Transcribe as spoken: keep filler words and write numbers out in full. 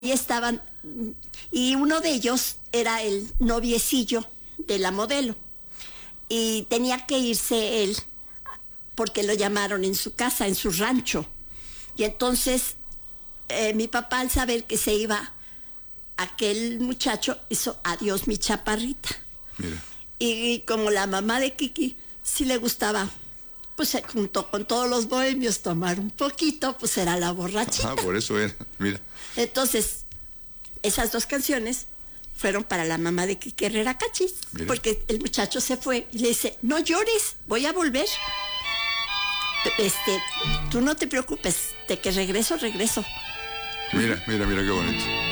Y estaban, y uno de ellos era el noviecillo de la modelo. Y tenía que irse él, porque lo llamaron en su casa, en su rancho. Y entonces, eh, mi papá, al saber que se iba aquel muchacho, hizo adiós mi chaparrita. Mira. Y como la mamá de Kiki sí le gustaba, pues junto con todos los bohemios tomar un poquito, pues era la borrachita. Ah, por eso era, mira. Entonces, esas dos canciones fueron para la mamá de Kiki Herrera Cachis, Mira. porque el muchacho se fue y le dice, no llores, voy a volver. Este, tú no te preocupes, de que regreso, regreso. Mira, mira, mira qué bonito.